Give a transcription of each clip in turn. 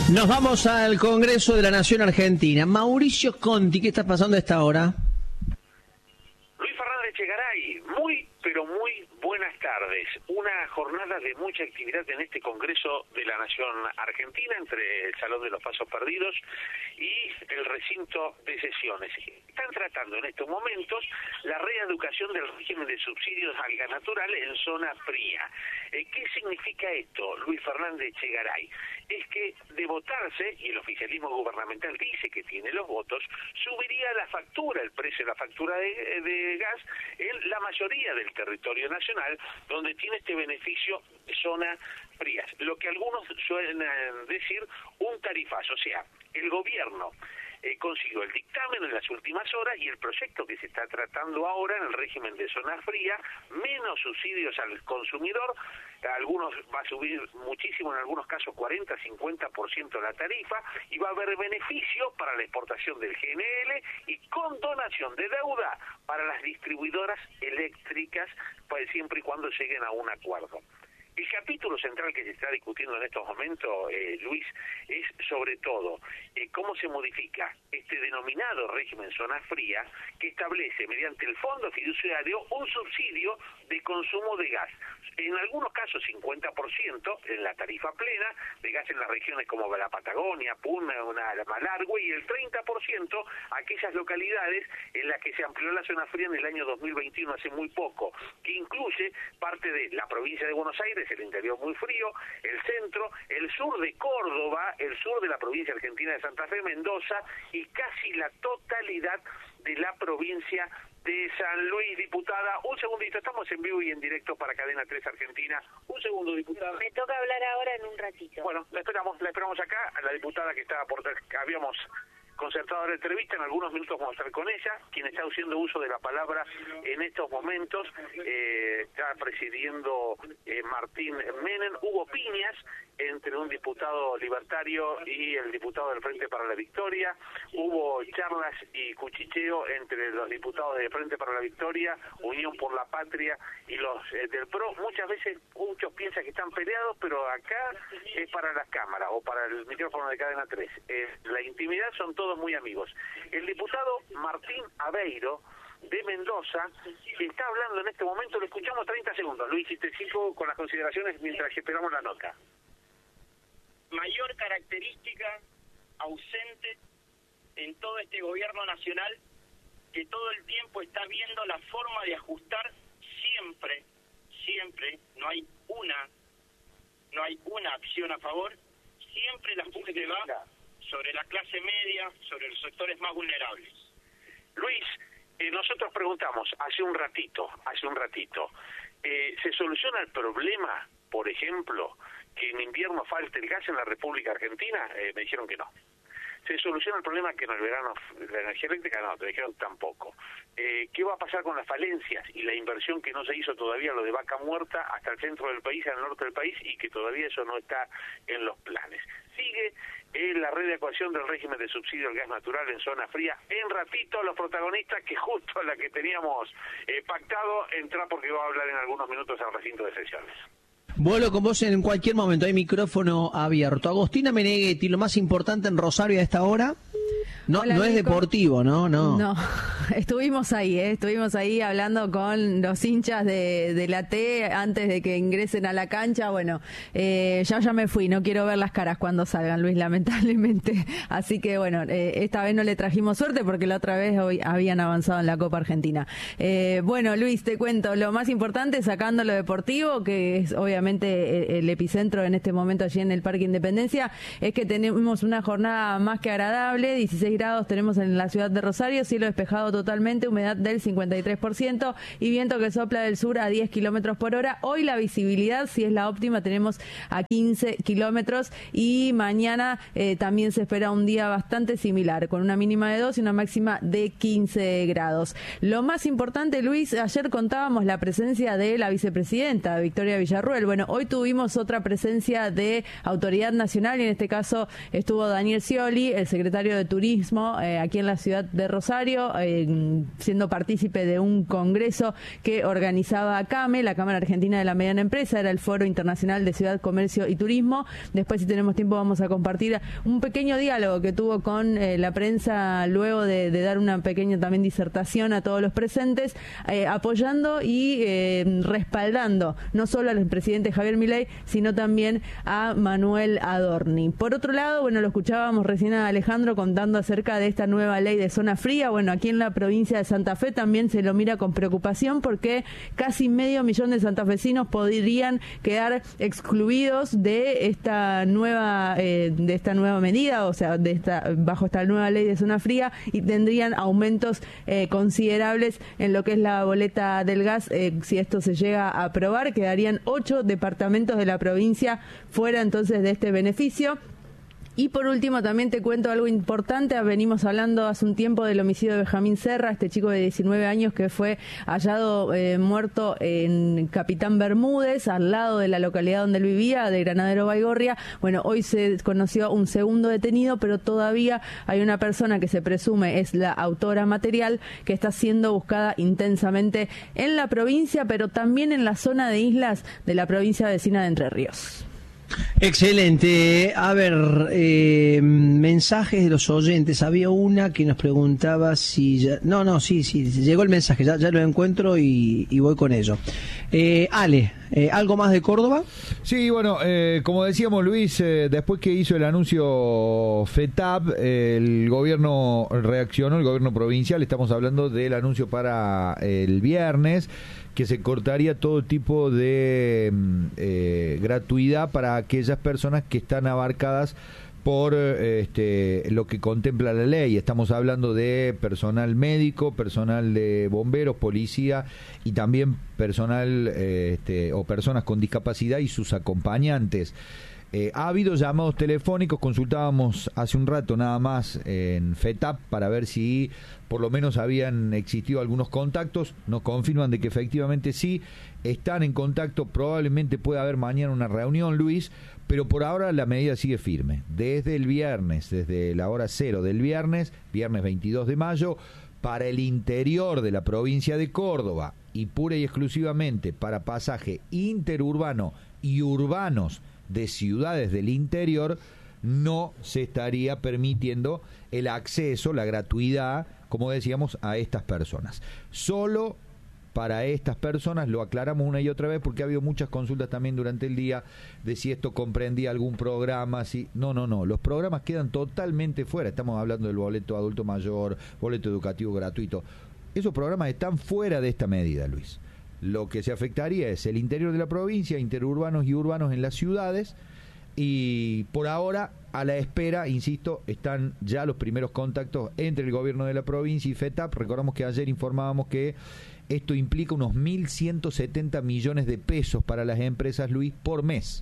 Nos vamos al Congreso de la Nación Argentina. Mauricio Conti, ¿qué está pasando a esta hora? Luis Fernández Chegaray, pero muy buenas tardes. Una jornada de mucha actividad en este Congreso de la Nación Argentina, entre el Salón de los Pasos Perdidos y el recinto de sesiones. Están tratando en estos momentos la reeducación del régimen de subsidios al gas natural en zona fría. ¿Qué significa esto, Luis Fernández Chegaray? Es que de votarse, y el oficialismo gubernamental dice que tiene los votos, subiría la factura, el precio de la factura de gas en la mayoría del territorio nacional, donde tiene este beneficio de zonas frías. Lo que algunos suelen decir un tarifazo, o sea, el gobierno consiguió el dictamen en las últimas horas y el proyecto que se está tratando ahora en el régimen de zona fría, menos subsidios al consumidor, algunos va a subir muchísimo, en algunos casos 40-50% la tarifa, y va a haber beneficio para la exportación del GNL y condonación de deuda para las distribuidoras eléctricas, pues siempre y cuando lleguen a un acuerdo. El capítulo central que se está discutiendo en estos momentos, Luis, es sobre todo cómo se modifica este denominado régimen zona fría, que establece mediante el fondo fiduciario un subsidio de consumo de gas. En algunos casos 50% en la tarifa plena de gas en las regiones como la Patagonia, Puna, Malargüe, y el 30% aquellas localidades en las que se amplió la zona fría en el año 2021, hace muy poco, que incluye parte de la provincia de Buenos Aires, el interior muy frío, el centro, el sur de Córdoba, el sur de la provincia argentina de Santa Fe, Mendoza, y casi la totalidad de la provincia de San Luis. Diputada, un segundito, estamos en vivo y en directo para Cadena 3 Argentina. Un segundo, diputada. Me toca hablar ahora en un ratito. Bueno, la esperamos acá, a la diputada que estaba habíamos concertado la entrevista, en algunos minutos vamos a estar con ella, quien está haciendo uso de la palabra en estos momentos, está presidiendo Martín Menem. Hubo piñas entre un diputado libertario y el diputado del Frente para la Victoria, hubo charlas y cuchicheo entre los diputados del Frente para la Victoria, Unión por la Patria y los del PRO. Muchas veces muchos piensan que están peleados, pero acá es para las cámaras o para el micrófono de Cadena 3. La intimidad son todos muy amigos. El diputado Martín Aveiro de Mendoza está hablando en este momento, lo escuchamos 30 segundos. Luis, y te sigo con las consideraciones mientras esperamos la nota. Mayor característica ausente en todo este gobierno nacional, que todo el tiempo está viendo la forma de ajustar siempre, no hay una acción a favor, siempre la ajuste va sobre la clase media, sobre los sectores más vulnerables. Luis, nosotros preguntamos hace un ratito, ¿se soluciona el problema, por ejemplo, que en invierno falte el gas en la República Argentina? Me dijeron que no. ¿Se soluciona el problema que en el verano la energía eléctrica? No, te dijeron tampoco. ¿Qué va a pasar con las falencias y la inversión que no se hizo todavía, lo de Vaca Muerta, hasta el centro del país, al norte del país, y que todavía eso no está en los planes? Sigue la readecuación del régimen de subsidio al gas natural en zona fría. En ratito los protagonistas, que justo la que teníamos pactado, entra porque va a hablar en algunos minutos al recinto de sesiones. Vuelo con vos en cualquier momento, hay micrófono abierto. Agostina Meneghetti, lo más importante en Rosario a esta hora. No, Hola, no es Nico. deportivo, ¿no? No, estuvimos ahí hablando con los hinchas de la T antes de que ingresen a la cancha. Bueno, ya me fui, no quiero ver las caras cuando salgan, Luis, lamentablemente. Así que bueno, esta vez no le trajimos suerte porque la otra vez hoy habían avanzado en la Copa Argentina. Bueno, Luis, te cuento, lo más importante, sacando lo deportivo, que es obviamente el epicentro en este momento allí en el Parque Independencia, es que tenemos una jornada más que agradable, 16 grados tenemos en la ciudad de Rosario, cielo despejado totalmente, humedad del 53% y viento que sopla del sur a 10 kilómetros por hora. Hoy la visibilidad, si es la óptima, tenemos a 15 kilómetros y mañana también se espera un día bastante similar, con una mínima de 2 y una máxima de 15 grados. Lo más importante, Luis, ayer contábamos la presencia de la vicepresidenta Victoria Villarruel. Bueno, hoy tuvimos otra presencia de autoridad nacional y en este caso estuvo Daniel Scioli, el secretario de Turismo aquí en la ciudad de Rosario, siendo partícipe de un congreso que organizaba CAME, la Cámara Argentina de la Mediana Empresa, era el Foro Internacional de Ciudad, Comercio y Turismo. Después, si tenemos tiempo, vamos a compartir un pequeño diálogo que tuvo con la prensa luego de dar una pequeña también disertación a todos los presentes, apoyando y respaldando no solo al presidente Javier Milei, sino también a Manuel Adorni. Por otro lado, bueno, lo escuchábamos recién a Alejandro contando acerca de esta nueva ley de zona fría. Bueno, aquí en la provincia de Santa Fe también se lo mira con preocupación porque casi 500.000 de santafesinos podrían quedar excluidos de esta nueva medida, o sea, bajo esta nueva ley de zona fría, y tendrían aumentos considerables en lo que es la boleta del gas. Si esto se llega a aprobar, quedarían 8 departamentos de la provincia fuera entonces de este beneficio. Y por último también te cuento algo importante. Venimos hablando hace un tiempo del homicidio de Benjamín Serra, este chico de 19 años que fue hallado muerto en Capitán Bermúdez, al lado de la localidad donde él vivía, de Granadero Baigorria. Bueno, hoy se conoció un segundo detenido, pero todavía hay una persona que se presume es la autora material que está siendo buscada intensamente en la provincia, pero también en la zona de islas de la provincia vecina de Entre Ríos. Excelente. A ver, mensajes de los oyentes. Había una que nos preguntaba si ya... Sí, llegó el mensaje, ya lo encuentro y voy con ello. Ale, ¿algo más de Córdoba? Sí, bueno, como decíamos, Luis, después que hizo el anuncio FETAP, el gobierno reaccionó, el gobierno provincial, estamos hablando del anuncio para el viernes, que se cortaría todo tipo de gratuidad para aquellas personas que están abarcadas por lo que contempla la ley. Estamos hablando de personal médico, personal de bomberos, policía y también personal o personas con discapacidad y sus acompañantes. Ha habido llamados telefónicos, consultábamos hace un rato nada más en FETAP para ver si por lo menos habían existido algunos contactos. Nos confirman de que efectivamente sí, están en contacto, probablemente pueda haber mañana una reunión, Luis, pero por ahora la medida sigue firme. Desde el viernes, desde la hora 0 del viernes 22 de mayo, para el interior de la provincia de Córdoba y pura y exclusivamente para pasaje interurbano y urbanos de ciudades del interior, no se estaría permitiendo el acceso, la gratuidad, como decíamos, a estas personas. Solo para estas personas, lo aclaramos una y otra vez porque ha habido muchas consultas también durante el día de si esto comprendía algún programa, si no, los programas quedan totalmente fuera. Estamos hablando del boleto adulto mayor, boleto educativo gratuito. Esos programas están fuera de esta medida, Luis. Lo que se afectaría es el interior de la provincia, interurbanos y urbanos en las ciudades, y por ahora, a la espera, insisto, están ya los primeros contactos entre el gobierno de la provincia y FETAP. Recordamos que ayer informábamos que esto implica unos 1.170 millones de pesos para las empresas, Luis, por mes.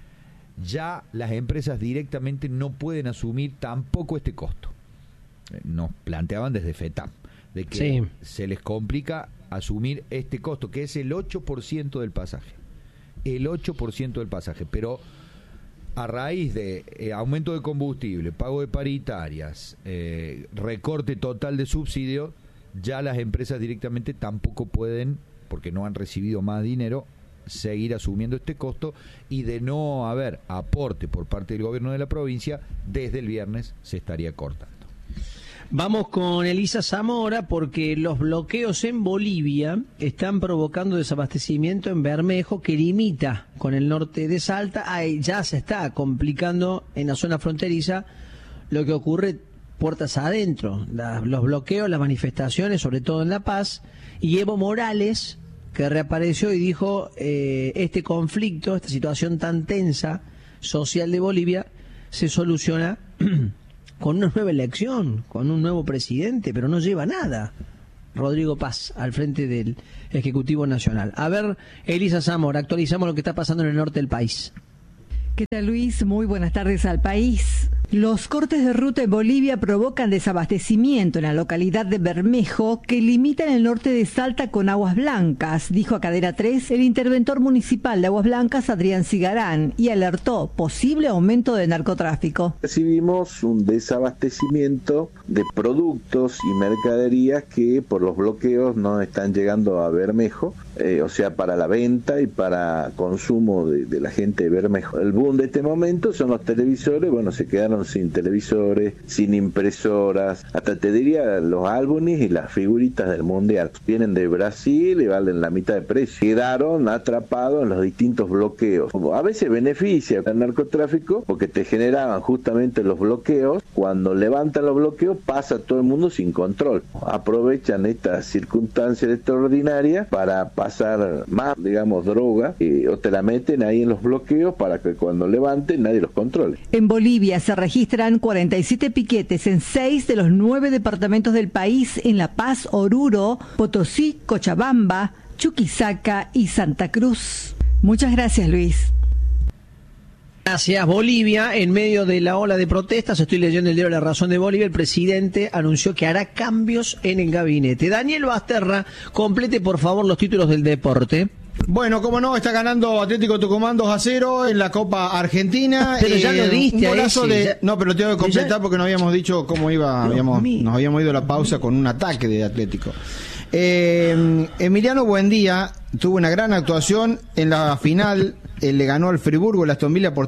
Ya las empresas directamente no pueden asumir tampoco este costo. Nos planteaban desde FETAP de que se les complica asumir este costo, que es el 8% del pasaje. El 8% del pasaje, pero a raíz de aumento de combustible, pago de paritarias, recorte total de subsidio, ya las empresas directamente tampoco pueden, porque no han recibido más dinero, seguir asumiendo este costo, y de no haber aporte por parte del gobierno de la provincia, desde el viernes se estaría cortando. Vamos con Elisa Zamora porque los bloqueos en Bolivia están provocando desabastecimiento en Bermejo, que limita con el norte de Salta. Ahí ya se está complicando en la zona fronteriza lo que ocurre puertas adentro. Los bloqueos, las manifestaciones, sobre todo en La Paz. Y Evo Morales, que reapareció y dijo este conflicto, esta situación tan tensa social de Bolivia, se soluciona con una nueva elección, con un nuevo presidente, pero no lleva nada. Rodrigo Paz, al frente del Ejecutivo Nacional. A ver, Elisa Zamora, actualizamos lo que está pasando en el norte del país. ¿Qué tal, Luis? Muy buenas tardes al país. Los cortes de ruta en Bolivia provocan desabastecimiento en la localidad de Bermejo, que limita en el norte de Salta con Aguas Blancas, dijo a Cadena 3 el interventor municipal de Aguas Blancas, Adrián Cigarán, y alertó posible aumento de narcotráfico. Recibimos un desabastecimiento de productos y mercaderías que por los bloqueos no están llegando a Bermejo, o sea, para la venta y para consumo de la gente de Bermejo. El boom de este momento son los televisores, bueno, se quedaron sin televisores, sin impresoras, hasta te diría los álbumes y las figuritas del mundial. Vienen de Brasil y valen la mitad de precio. Quedaron atrapados en los distintos bloqueos. A veces beneficia el narcotráfico porque te generaban justamente los bloqueos. Cuando levantan los bloqueos pasa todo el mundo sin control. Aprovechan estas circunstancias extraordinarias para pasar más, digamos, droga o te la meten ahí en los bloqueos para que cuando levanten nadie los controle. En Bolivia se registran 47 piquetes en 6 de los 9 departamentos del país, en La Paz, Oruro, Potosí, Cochabamba, Chuquisaca y Santa Cruz. Muchas gracias, Luis. Gracias. Bolivia, en medio de la ola de protestas, estoy leyendo el diario La Razón de Bolivia, el presidente anunció que hará cambios en el gabinete. Daniel Basterra, complete por favor los títulos del deporte. Bueno, como no, está ganando Atlético Tucumán 2-0 en la Copa Argentina. Pero ya lo diste un golazo a ese, No, pero tengo que completar porque no habíamos dicho cómo iba. Nos habíamos ido a la pausa con un ataque de Atlético. Emiliano Buendía tuvo una gran actuación en la final. Le ganó al Friburgo el Aston Villa por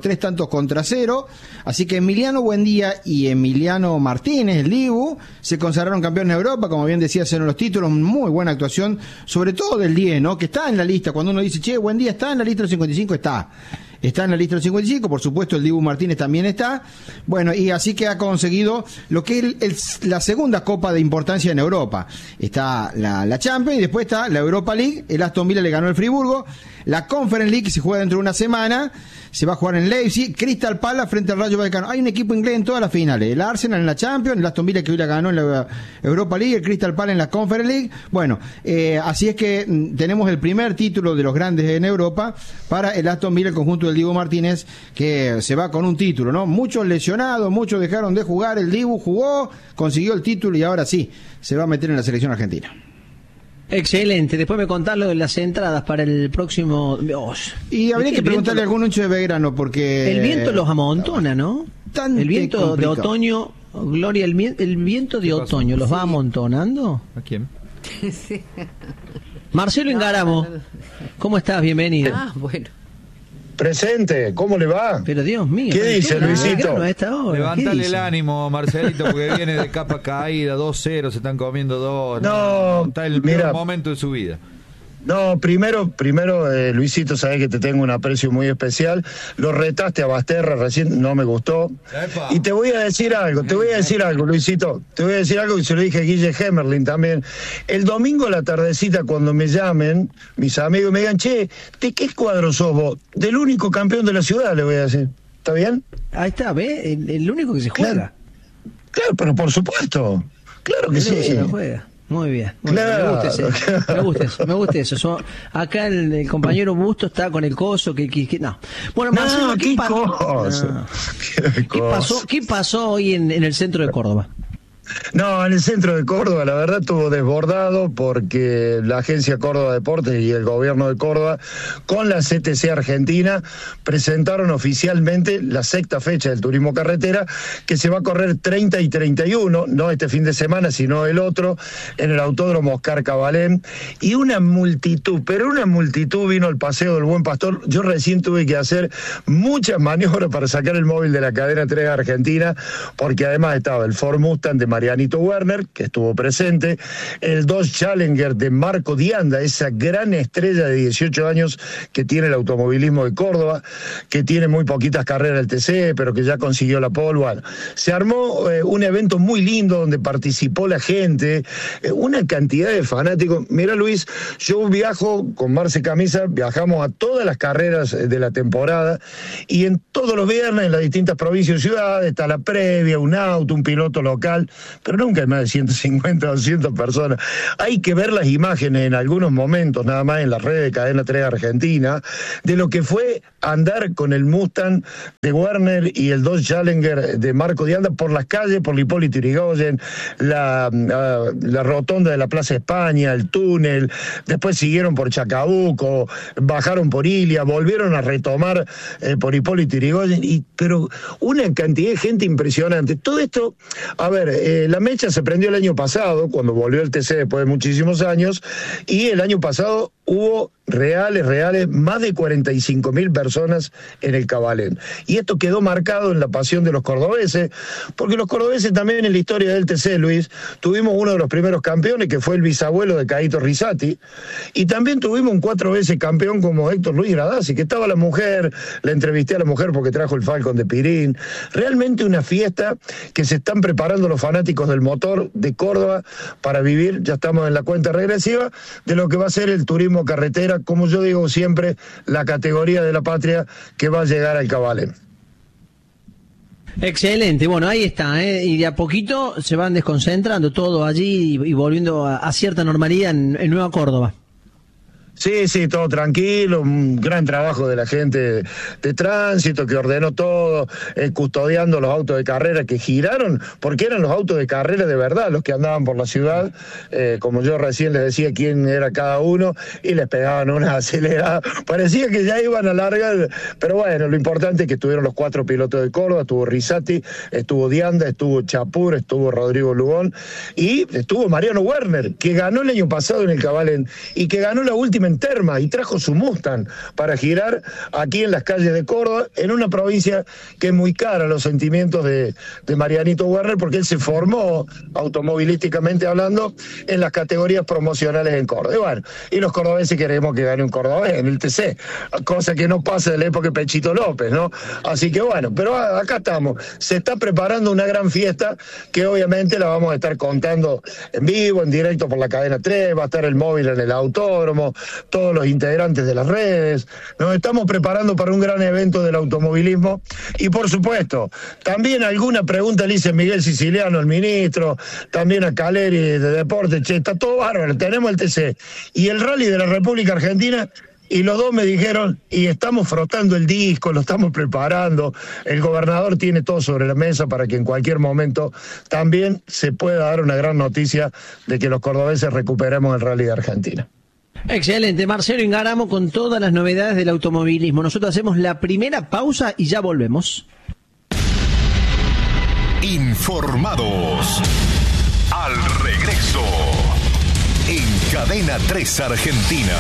3-0, así que Emiliano Buendía y Emiliano Martínez, el Dibu, se consagraron campeones de Europa, como bien decías en los títulos. Muy buena actuación, sobre todo del 10, ¿no? Que está en la lista. Cuando uno dice, che, Buendía está en la lista de los 55, está en la lista de los 55, por supuesto el Dibu Martínez también está. Bueno, y así que ha conseguido lo que es la segunda copa de importancia en Europa. Está la Champions y después está la Europa League. El Aston Villa le ganó al Friburgo. La Conference League se juega dentro de una semana, se va a jugar en Leipzig. Crystal Palace frente al Rayo Vallecano. Hay un equipo inglés en todas las finales: el Arsenal en la Champions, el Aston Villa que hoy la ganó en la Europa League, el Crystal Palace en la Conference League. Bueno, así es que tenemos el primer título de los grandes en Europa para el Aston Villa, el conjunto del Dibu Martínez, que se va con un título, ¿no? Muchos lesionados, muchos dejaron de jugar. El Dibu jugó, consiguió el título y ahora sí se va a meter en la selección argentina. Excelente, después me contás lo de las entradas para el próximo... Y habría que preguntarle a algún hincha de Belgrano porque... El viento los amontona, ¿no? El viento complicado. De otoño, Gloria, el viento de otoño, ¿los va amontonando? ¿A quién? Sí. Marcelo Ingaramo, ¿cómo estás? Bienvenido. Bueno. Presente, ¿cómo le va? Pero Dios mío. ¿Qué dice Luisito? Levántale el ánimo, Marcelito, porque viene de capa caída, 2-0, se están comiendo 2. No, está en el peor momento de su vida. No, primero, Luisito, sabés que te tengo un aprecio muy especial. Lo retaste a Basterra recién, no me gustó. ¡Epa! Y te voy a decir algo, Luisito. Te voy a decir algo que se lo dije a Guille Hemerling también. El domingo a la tardecita, cuando me llamen mis amigos y me digan, che, ¿de qué cuadro sos vos? Del único campeón de la ciudad, le voy a decir. ¿Está bien? Ahí está, ¿ves? El único que se juega. Claro, pero por supuesto. Claro que sí. Se lo juega. Muy bien. Claro. Me gusta eso. Acá el compañero Busto está con el coso que no. Bueno, Marcelo, ¿qué pasó hoy en el centro de Córdoba? No, en el centro de Córdoba, la verdad, estuvo desbordado porque la Agencia Córdoba Deportes y el gobierno de Córdoba, con la CTC Argentina, presentaron oficialmente la sexta fecha del turismo carretera, que se va a correr 30 y 31, no este fin de semana, sino el otro, en el Autódromo Oscar Cabalén. Y una multitud vino al Paseo del Buen Pastor. Yo recién tuve que hacer muchas maniobras para sacar el móvil de la cadena 3 Argentina, porque además estaba el Ford Mustang de Marianito Werner, que estuvo presente, el Dodge Challenger de Marco Dianda, esa gran estrella de 18 años que tiene el automovilismo de Córdoba, que tiene muy poquitas carreras del TC, pero que ya consiguió la pole. Bueno, se armó un evento muy lindo donde participó la gente, una cantidad de fanáticos. Mira, Luis, yo viajo con Marce Camisa, viajamos a todas las carreras de la temporada y en todos los viernes en las distintas provincias y ciudades está la previa, un auto, un piloto local. pero nunca hay más de 150 o 200 personas. Hay que ver las imágenes en algunos momentos, nada más en las redes de Cadena 3 Argentina, de lo que fue andar con el Mustang de Werner y el Dodge Challenger de Marco de Anda por las calles, por Hipólito Yrigoyen, la rotonda de la Plaza España, el túnel, después siguieron por Chacabuco, bajaron por Ilia, volvieron a retomar por Hipólito Yrigoyen, pero una cantidad de gente impresionante. Todo esto, a ver, la mecha se prendió el año pasado, cuando volvió el TC después de muchísimos años, y el año pasado hubo reales, más de 45.000 personas en el Cabalén. Y esto quedó marcado en la pasión de los cordobeses, porque los cordobeses también en la historia del TC, Luis, tuvimos uno de los primeros campeones, que fue el bisabuelo de Caíto Rizzati, y también tuvimos un 4 veces campeón como Héctor Luis Gradasi, que estaba la mujer, la entrevisté a la mujer porque trajo el Falcon de Pirín. Realmente una fiesta que se están preparando los fanáticos del motor de Córdoba para vivir, ya estamos en la cuenta regresiva, de lo que va a ser el turismo carretera, como yo digo siempre, la categoría de la patria que va a llegar al Cabalén. Excelente, bueno, ahí está, y de a poquito se van desconcentrando todo allí y volviendo a cierta normalidad en Nueva Córdoba. Sí, todo tranquilo, un gran trabajo de la gente de tránsito que ordenó todo, custodiando los autos de carrera que giraron, porque eran los autos de carrera de verdad los que andaban por la ciudad, como yo recién les decía quién era cada uno, y les pegaban una acelerada, parecía que ya iban a largar, pero bueno, lo importante es que estuvieron los 4 pilotos de Córdoba, estuvo Rizzati, estuvo Dianda, estuvo Chapur, estuvo Rodrigo Lugón, y estuvo Mariano Werner, que ganó el año pasado en el Cabalén, y que ganó la última en Terma, y trajo su Mustang para girar aquí en las calles de Córdoba, en una provincia que es muy cara a los sentimientos de Marianito Werner, porque él se formó automovilísticamente hablando en las categorías promocionales en Córdoba. Y bueno, y los cordobeses queremos que gane un cordobés en el TC, cosa que no pasa de la época de Pechito López, ¿no? Así que bueno, pero acá estamos, se está preparando una gran fiesta que obviamente la vamos a estar contando en vivo, en directo por la Cadena 3, va a estar el móvil en el autódromo, todos los integrantes de las redes, nos estamos preparando para un gran evento del automovilismo, y por supuesto, también alguna pregunta le hice a Miguel Siciliano, el ministro, también a Caleri de Deporte, che, está todo bárbaro, tenemos el TC y el Rally de la República Argentina, y los dos me dijeron, y estamos frotando el disco, lo estamos preparando, el gobernador tiene todo sobre la mesa para que en cualquier momento también se pueda dar una gran noticia de que los cordobeses recuperemos el Rally de Argentina. Excelente, Marcelo Ingaramo con todas las novedades del automovilismo. Nosotros hacemos la primera pausa y ya volvemos. Informados. Al regreso. En Cadena 3 Argentina.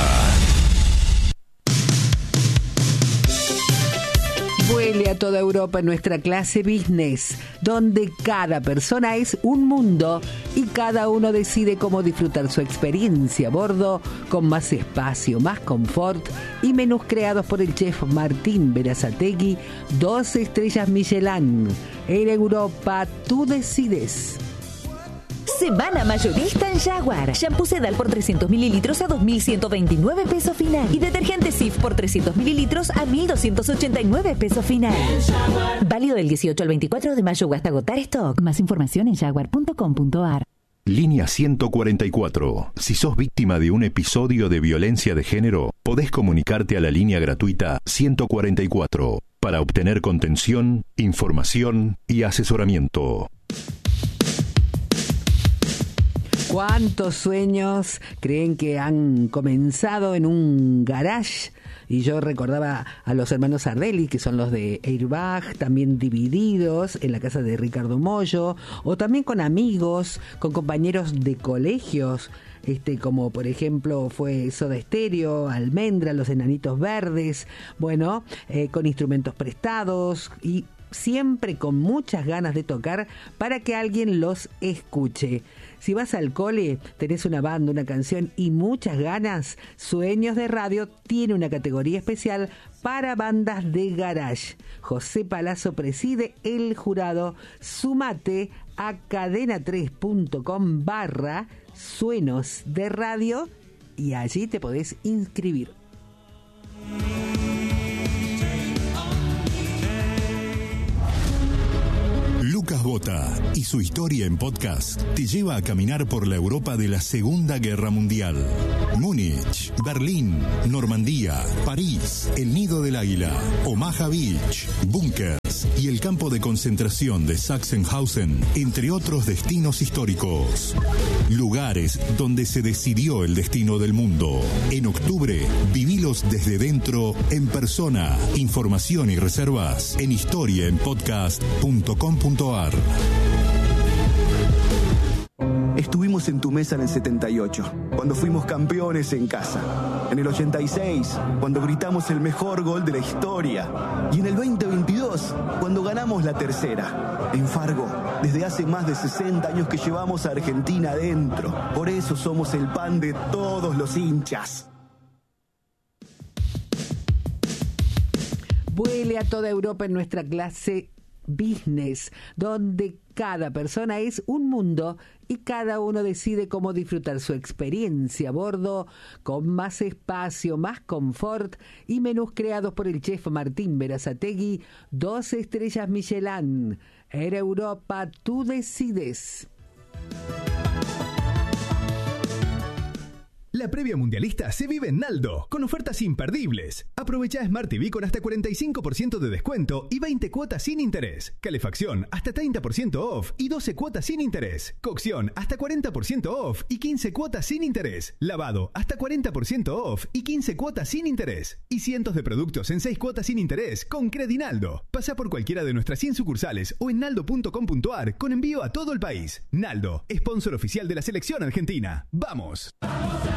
Vuele a toda Europa en nuestra clase business, donde cada persona es un mundo y cada uno decide cómo disfrutar su experiencia a bordo, con más espacio, más confort y menús creados por el chef Martín Berazategui, 2 estrellas Michelin. En Europa, tú decides. Semana mayorista en Jaguar. Shampoo Sedal por 300 mililitros a 2.129 pesos final. Y detergente Cif por 300 mililitros a 1.289 pesos final. Válido del 18 al 24 de mayo o hasta agotar stock. Más información en jaguar.com.ar. Línea 144. Si sos víctima de un episodio de violencia de género, podés comunicarte a la línea gratuita 144 para obtener contención, información y asesoramiento. ¿Cuántos sueños creen que han comenzado en un garage? Y yo recordaba a los hermanos Sardelli, que son los de Airbag, también divididos en la casa de Ricardo Mollo, o también con amigos, con compañeros de colegios, como por ejemplo fue Soda Stereo, Almendra, Los Enanitos Verdes, bueno, con instrumentos prestados y siempre con muchas ganas de tocar para que alguien los escuche. Si vas al cole, tenés una banda, una canción y muchas ganas, Sueños de Radio tiene una categoría especial para bandas de garage. José Palazzo preside el jurado. Sumate a cadena3.com/Sueños de Radio y allí te podés inscribir. Lucas Bota Rota y su historia en podcast te lleva a caminar por la Europa de la Segunda Guerra Mundial. Múnich, Berlín, Normandía, París, el Nido del Águila, Omaha Beach, búnkers y el campo de concentración de Sachsenhausen, entre otros destinos históricos. Lugares donde se decidió el destino del mundo. En octubre, vivilos desde dentro, en persona. Información y reservas en historiaenpodcast.com.ar. Estuvimos en tu mesa en el 78, cuando fuimos campeones en casa. En el 86, cuando gritamos el mejor gol de la historia. Y en el 2022, cuando ganamos la tercera. En Fargo, desde hace más de 60 años que llevamos a Argentina adentro. Por eso somos el pan de todos los hinchas. Vuele a toda Europa en nuestra clase Business, donde cada persona es un mundo y cada uno decide cómo disfrutar su experiencia a bordo, con más espacio, más confort y menús creados por el chef Martín Berazategui, 2 estrellas Michelin. Air Europa, tú decides. La previa mundialista se vive en Naldo, con ofertas imperdibles. Aprovecha Smart TV con hasta 45% de descuento y 20 cuotas sin interés. Calefacción hasta 30% off y 12 cuotas sin interés. Cocción hasta 40% off y 15 cuotas sin interés. Lavado hasta 40% off y 15 cuotas sin interés. Y cientos de productos en 6 cuotas sin interés con Credinaldo. Pasa por cualquiera de nuestras 100 sucursales o en naldo.com.ar con envío a todo el país. Naldo, sponsor oficial de la selección argentina. ¡Vamos!